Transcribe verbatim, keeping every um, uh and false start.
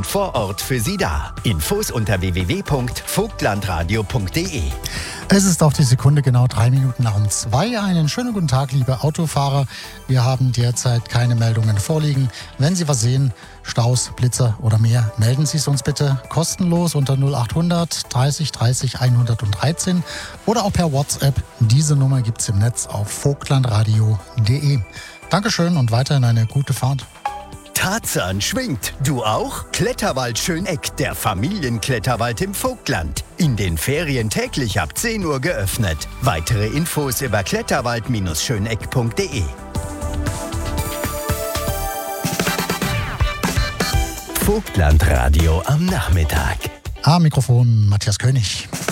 sind vor Ort für Sie da. Infos unter w w w punkt vogtlandradio punkt d e. Es ist auf die Sekunde genau drei Minuten nach um zwei. Einen schönen guten Tag, liebe Autofahrer. Wir haben derzeit keine Meldungen vorliegen. Wenn Sie was sehen, Staus, Blitzer oder mehr, melden Sie es uns bitte kostenlos unter null acht hundert dreißig dreißig hundertdreizehn oder auch per WhatsApp. Diese Nummer gibt es im Netz auf vogtlandradio punkt d e. Dankeschön und weiterhin eine gute Fahrt. Tarzan schwingt. Du auch? Kletterwald Schöneck, der Familienkletterwald im Vogtland. In den Ferien täglich ab zehn Uhr geöffnet. Weitere Infos über kletterwald Schöneck punkt d e. Vogtlandradio am Nachmittag. Am Mikrofon Matthias König.